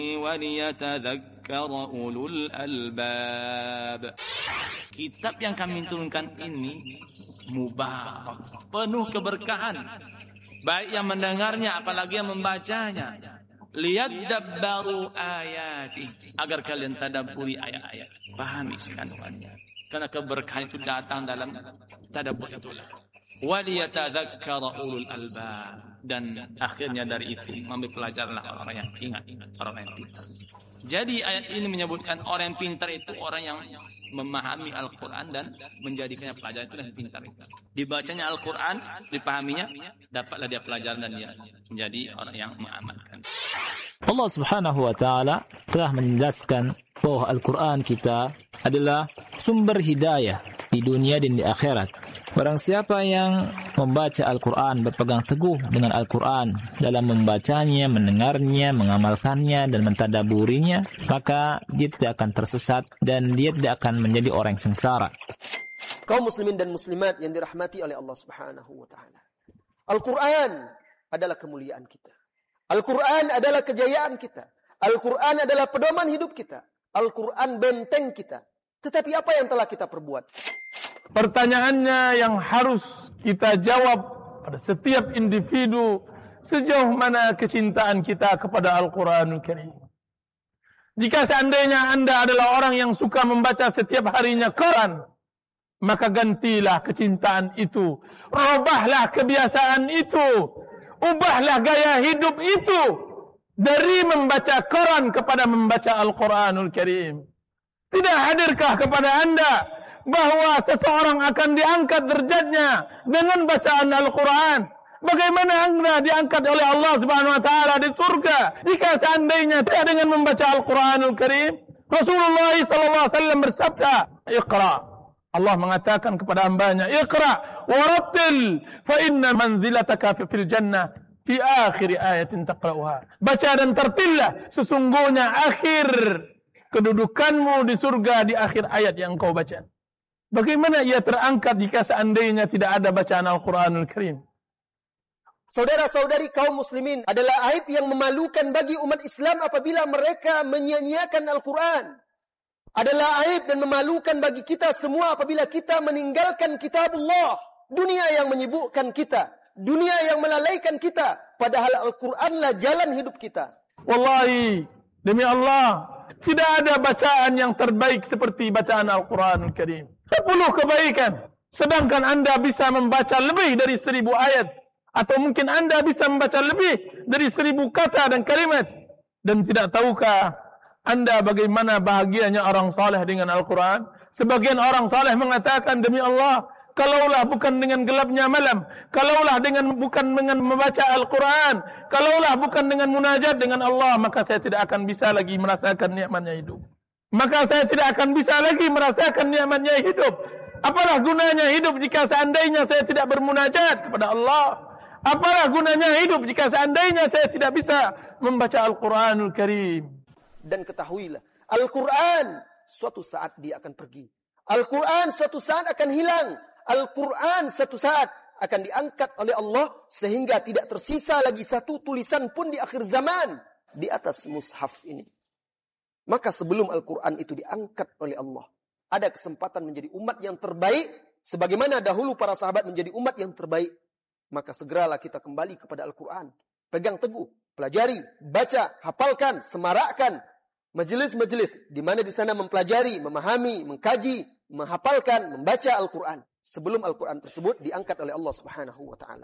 وَلِيَتَذَكَّرَ أُولُو الْأَلْبَابِ. Kitab yang kami turunkan ini mubarak, penuh keberkahan, baik yang mendengarnya apalagi yang membacanya. Liyadabbaru ayati, agar kalian tadabburi ayat-ayat, pahami isi kandungannya. Karena keberkahan itu datang dalam tadabbur itulah. Waliyatadzakkara ulul albab, dan akhirnya dari itu mengambil pelajaranlah orang yang ingat, orang yang pintar. Jadi ayat ini menyebutkan orang yang pintar itu orang yang memahami Al-Quran dan menjadikannya pelajaran, itu yang pintar itu. Dibacanya Al-Quran, dipahaminya, dapatlah dia pelajaran dan dia menjadi orang yang mengamalkan. Allah Subhanahu wa taala telah menjelaskan bahwa Al-Quran kita adalah sumber hidayah di dunia dan di akhirat. Barang siapa yang membaca Al-Quran, berpegang teguh dengan Al-Quran dalam membacanya, mendengarnya, mengamalkannya, dan mentadaburinya, maka dia tidak akan tersesat dan dia tidak akan menjadi orang yang sengsara. Kaum muslimin dan muslimat yang dirahmati oleh Allah Subhanahu wa taala. Al-Quran adalah kemuliaan kita. Al-Quran adalah kejayaan kita. Al-Quran adalah pedoman hidup kita. Al-Quran benteng kita. Tetapi apa yang telah kita perbuat? Pertanyaannya yang harus kita jawab pada setiap individu, sejauh mana kecintaan kita kepada Al-Quranul Karim. Jika seandainya Anda adalah orang yang suka membaca setiap harinya Quran, maka gantilah kecintaan itu, robahlah kebiasaan itu, ubahlah gaya hidup itu dari membaca Quran kepada membaca Al-Quranul Karim. Tidak hadirkah kepada Anda bahwa seseorang akan diangkat derajatnya dengan bacaan Al-Quran? Bagaimana Anda diangkat oleh Allah Subhanahu wa taala di surga jika seandainya tidak dengan membaca Al-Quranul Karim? Rasulullah sallallahu alaihi wasallam bersabda, "Iqra." Allah mengatakan kepada hambanya, "Iqra warattil fa inna manzilataka fil jannah fi akhir ayatin taqra'uha." Baca dan tertillah, sesungguhnya akhir kedudukanmu di surga di akhir ayat yang kau baca. Bagaimana ia terangkat jika seandainya tidak ada bacaan Al-Quranul Karim? Saudara-saudari kaum muslimin, adalah aib yang memalukan bagi umat Islam apabila mereka menyia-nyiakan Al-Quran. Adalah aib dan memalukan bagi kita semua apabila kita meninggalkan kitabullah. Dunia yang menyibukkan kita, dunia yang melalaikan kita, padahal Al-Quranlah jalan hidup kita. Wallahi, demi Allah, tidak ada bacaan yang terbaik seperti bacaan Al-Quranul Karim. 10 kebaikan, sedangkan Anda bisa membaca lebih dari 1000 ayat, atau mungkin Anda bisa membaca lebih dari 1000 kata dan kalimat. Dan tidak tahukah Anda bagaimana bahagianya orang saleh dengan Al-Quran? Sebagian orang saleh mengatakan, demi Allah, kalaulah bukan dengan gelapnya malam, kalaulah bukan dengan membaca Al-Quran, kalaulah bukan dengan munajat dengan Allah, maka saya tidak akan bisa lagi merasakan nikmatnya hidup. Maka saya tidak akan bisa lagi merasakan nikmatnya hidup. Apalah gunanya hidup jika seandainya saya tidak bermunajat kepada Allah? Apalah gunanya hidup jika seandainya saya tidak bisa membaca Al-Quranul Karim? Dan ketahuilah, Al-Quran suatu saat dia akan pergi. Al-Quran suatu saat akan hilang. Al-Quran suatu saat akan diangkat oleh Allah sehingga tidak tersisa lagi satu tulisan pun di akhir zaman di atas mushaf ini. Maka sebelum Al-Quran itu diangkat oleh Allah, ada kesempatan menjadi umat yang terbaik sebagaimana dahulu para sahabat menjadi umat yang terbaik. Maka segeralah kita kembali kepada Al-Quran. Pegang teguh, pelajari, baca, hafalkan, semarakkan majelis-majelis di mana di sana mempelajari, memahami, mengkaji, menghafalkan, membaca Al-Quran sebelum Al-Quran tersebut diangkat oleh Allah Subhanahu wa taala.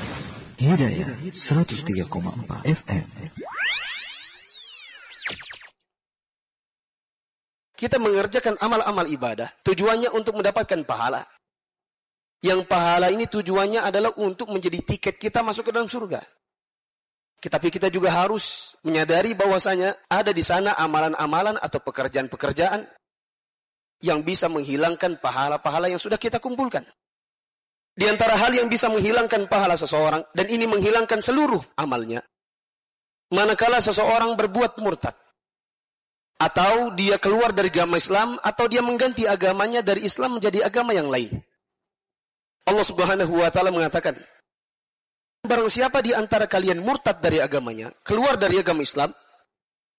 Hidayah 103,4 FM. Kita mengerjakan amal-amal ibadah tujuannya untuk mendapatkan pahala. Yang pahala ini tujuannya adalah untuk menjadi tiket kita masuk ke dalam surga. Tapi kita juga harus menyadari bahwasanya ada di sana amalan-amalan atau pekerjaan-pekerjaan yang bisa menghilangkan pahala-pahala yang sudah kita kumpulkan. Di antara hal yang bisa menghilangkan pahala seseorang, dan ini menghilangkan seluruh amalnya, manakala seseorang berbuat murtad, atau dia keluar dari agama Islam, atau dia mengganti agamanya dari Islam menjadi agama yang lain. Allah Subhanahu wa taala mengatakan, barang siapa di antara kalian murtad dari agamanya, keluar dari agama Islam,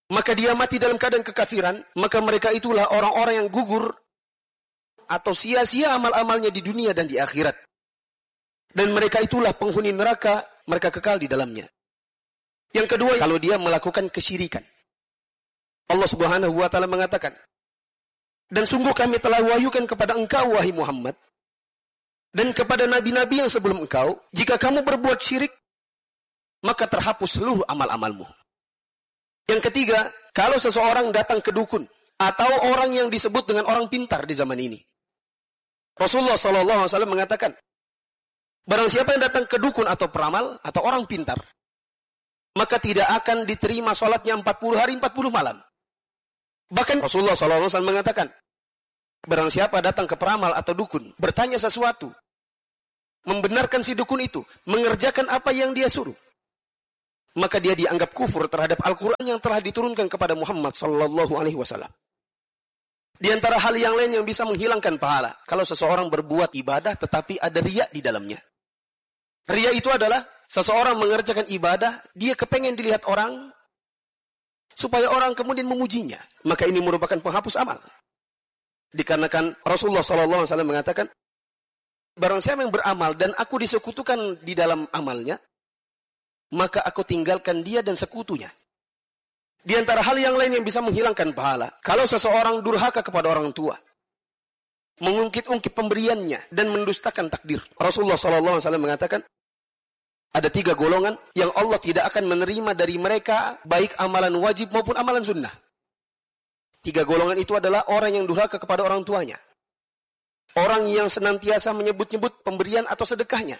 maka dia mati dalam keadaan kekafiran, maka mereka itulah orang-orang yang gugur atau sia-sia amal-amalnya di dunia dan di akhirat. Dan mereka itulah penghuni neraka, mereka kekal di dalamnya. Yang kedua, kalau dia melakukan kesyirikan. Allah Subhanahu wa taala mengatakan, dan sungguh kami telah wahyukan kepada engkau, wahai Muhammad, dan kepada nabi-nabi yang sebelum engkau, jika kamu berbuat syirik, maka terhapus seluruh amal-amalmu. Yang ketiga, kalau seseorang datang ke dukun atau orang yang disebut dengan orang pintar di zaman ini. Rasulullah SAW mengatakan, barang siapa yang datang ke dukun atau peramal atau orang pintar, maka tidak akan diterima sholatnya 40 hari 40 malam. Bahkan Rasulullah SAW mengatakan, barang siapa datang ke peramal atau dukun, bertanya sesuatu, membenarkan si dukun itu, mengerjakan apa yang dia suruh, maka dia dianggap kufur terhadap Al-Quran yang telah diturunkan kepada Muhammad sallallahu alaihi wasallam. Di antara hal yang lain yang bisa menghilangkan pahala, kalau seseorang berbuat ibadah tetapi ada riya di dalamnya. Riya itu adalah seseorang mengerjakan ibadah, dia kepengen dilihat orang, supaya orang kemudian memujinya. Maka ini merupakan penghapus amal. Dikarenakan Rasulullah sallallahu alaihi wasallam mengatakan, barang siapa yang beramal dan aku disekutukan di dalam amalnya, maka aku tinggalkan dia dan sekutunya. Di antara hal yang lain yang bisa menghilangkan pahala, kalau seseorang durhaka kepada orang tua, mengungkit-ungkit pemberiannya dan mendustakan takdir. Rasulullah SAW mengatakan, ada 3 golongan yang Allah tidak akan menerima dari mereka, baik amalan wajib maupun amalan sunnah. 3 golongan itu adalah orang yang durhaka kepada orang tuanya, orang yang senantiasa menyebut-nyebut pemberian atau sedekahnya,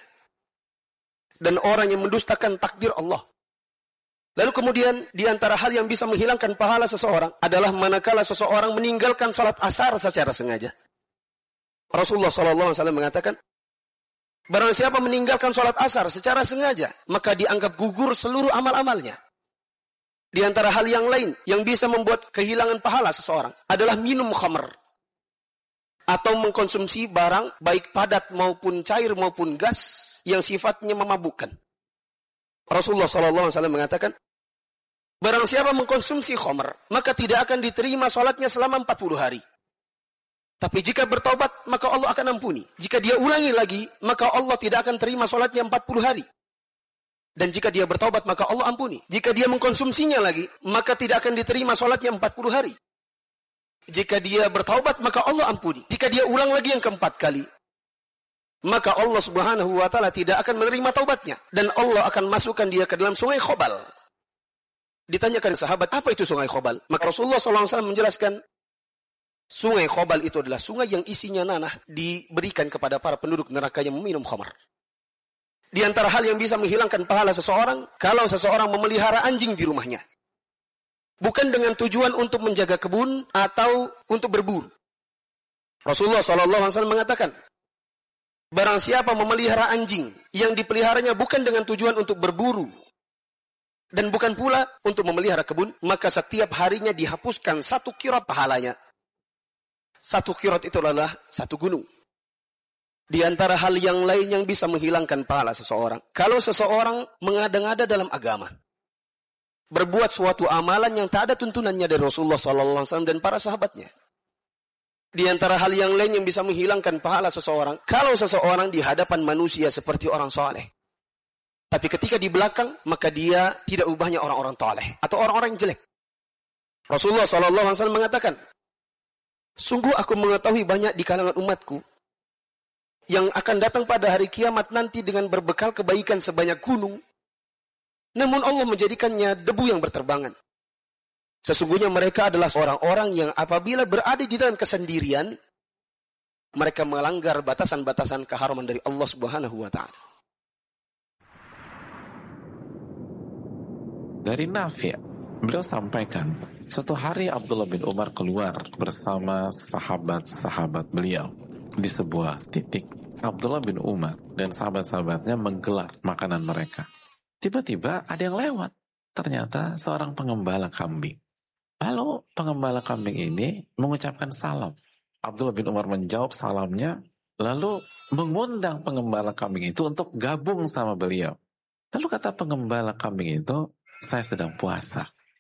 dan orang yang mendustakan takdir Allah. Lalu kemudian di antara hal yang bisa menghilangkan pahala seseorang adalah manakala seseorang meninggalkan salat asar secara sengaja. Rasulullah SAW mengatakan, barang siapa meninggalkan salat asar secara sengaja, maka dianggap gugur seluruh amal-amalnya. Di antara hal yang lain yang bisa membuat kehilangan pahala seseorang adalah minum khamr atau mengkonsumsi barang baik padat maupun cair maupun gas yang sifatnya memabukkan. Rasulullah SAW mengatakan, barang siapa mengkonsumsi khamr, maka tidak akan diterima sholatnya selama 40 hari. Tapi jika bertobat, maka Allah akan ampuni. Jika dia ulangi lagi, maka Allah tidak akan terima sholatnya 40 hari. Dan jika dia bertobat, maka Allah ampuni. Jika dia mengkonsumsinya lagi, maka tidak akan diterima sholatnya 40 hari. Jika dia bertobat, maka Allah ampuni. Jika dia ulang lagi yang keempat kali, maka Allah Subhanahu wa taala tidak akan menerima taubatnya dan Allah akan masukkan dia ke dalam sungai Khobal. Ditanyakan sahabat, apa itu sungai Khobal? Maka Rasulullah SAW menjelaskan, sungai Khobal itu adalah sungai yang isinya nanah diberikan kepada para penduduk neraka yang meminum khamar. Di antara hal yang bisa menghilangkan pahala seseorang, kalau seseorang memelihara anjing di rumahnya, bukan dengan tujuan untuk menjaga kebun atau untuk berburu. Rasulullah SAW mengatakan, barang siapa memelihara anjing yang dipeliharanya bukan dengan tujuan untuk berburu dan bukan pula untuk memelihara kebun, maka setiap harinya dihapuskan 1 qirot pahalanya. 1 qirot itu adalah 1 gunung. Di antara hal yang lain yang bisa menghilangkan pahala seseorang, kalau seseorang mengada-ngada dalam agama, berbuat suatu amalan yang tak ada tuntunannya dari Rasulullah SAW dan para sahabatnya. Di antara hal yang lain yang bisa menghilangkan pahala seseorang, kalau seseorang di hadapan manusia seperti orang soleh, tapi ketika di belakang, maka dia tidak ubahnya orang-orang toleh atau orang-orang yang jelek. Rasulullah SAW mengatakan, sungguh aku mengetahui banyak di kalangan umatku yang akan datang pada hari kiamat nanti dengan berbekal kebaikan sebanyak gunung, namun Allah menjadikannya debu yang berterbangan. Sesungguhnya mereka adalah orang-orang yang apabila berada di dalam kesendirian, mereka melanggar batasan-batasan keharaman dari Allah Subhanahu wa taala. Dari Nafi', beliau sampaikan, suatu hari Abdullah bin Umar keluar bersama sahabat-sahabat beliau di sebuah titik. Abdullah bin Umar dan sahabat-sahabatnya menggelar makanan mereka. Tiba-tiba ada yang lewat. Ternyata seorang pengembala kambing. Lalu pengembala kambing ini mengucapkan salam. Abdullah bin Umar menjawab salamnya, lalu mengundang pengembala kambing itu untuk gabung sama beliau. Lalu kata pengembala kambing itu, saya sedang puasa.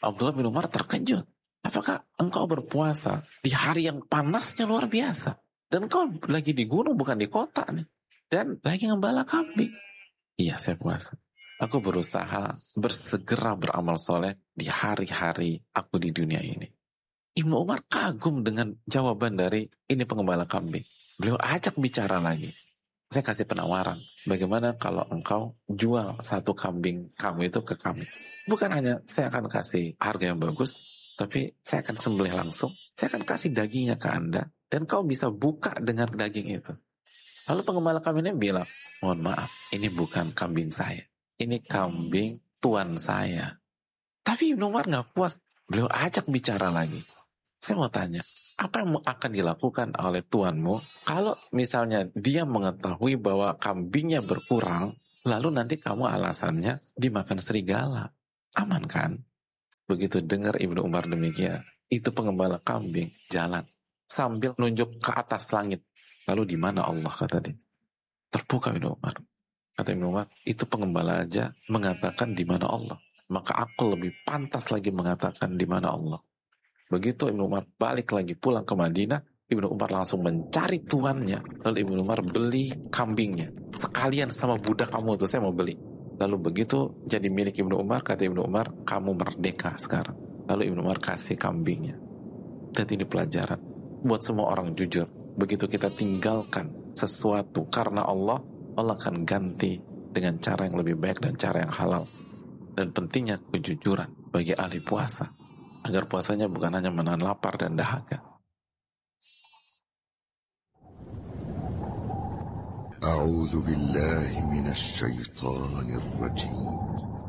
Abdullah bin Umar terkejut. Apakah engkau berpuasa di hari yang panasnya luar biasa? Dan engkau lagi di gunung, bukan di kota nih. Dan lagi ngembala kambing. Iya, saya puasa. Aku berusaha bersegera beramal soleh di hari-hari aku di dunia ini. Ibnu Umar kagum dengan jawaban dari ini pengembala kambing. Beliau ajak bicara lagi. Saya kasih penawaran. Bagaimana kalau engkau jual satu kambing kamu itu ke kami? Bukan hanya saya akan kasih harga yang bagus, tapi saya akan sembelih langsung. Saya akan kasih dagingnya ke Anda. Dan kau bisa buka dengan daging itu. Lalu pengembala kambingnya bilang, mohon maaf, ini bukan kambing saya. Ini kambing tuan saya. Tapi Ibnu Umar gak puas. Beliau ajak bicara lagi. Saya mau tanya, apa yang akan dilakukan oleh tuanmu kalau misalnya dia mengetahui bahwa kambingnya berkurang, lalu nanti kamu alasannya dimakan serigala? Aman kan? Begitu dengar Ibnu Umar demikian, itu pengembala kambing jalan sambil nunjuk ke atas langit. Lalu di mana Allah, kata dia? Terbuka Ibnu Umar. Kata Ibnu Umar, itu pengembala aja mengatakan di mana Allah. Maka aku lebih pantas lagi mengatakan di mana Allah. Begitu Ibnu Umar balik lagi pulang ke Madinah, Ibnu Umar langsung mencari tuannya. Lalu Ibnu Umar beli kambingnya. Sekalian sama budak kamu itu, saya mau beli. Lalu begitu jadi milik Ibnu Umar, kata Ibnu Umar, kamu merdeka sekarang. Lalu Ibnu Umar kasih kambingnya. Dan ini pelajaran buat semua orang jujur. Begitu kita tinggalkan sesuatu karena Allah, Allah akan ganti dengan cara yang lebih baik dan cara yang halal. Dan pentingnya kejujuran bagi ahli puasa, agar puasanya bukan hanya menahan lapar dan dahaga. A'udzu billahi minasy syaithanir rajim.